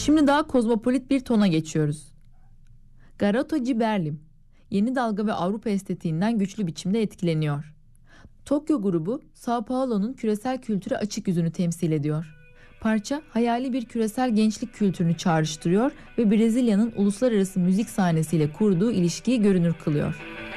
Şimdi daha kozmopolit bir tona geçiyoruz. Garoto Ciberlim, yeni dalga ve Avrupa estetiğinden güçlü biçimde etkileniyor. Tokyo grubu, Sao Paulo'nun küresel kültüre açık yüzünü temsil ediyor. Parça, hayali bir küresel gençlik kültürünü çağrıştırıyor ve Brezilya'nın uluslararası müzik sahnesiyle kurduğu ilişkiyi görünür kılıyor.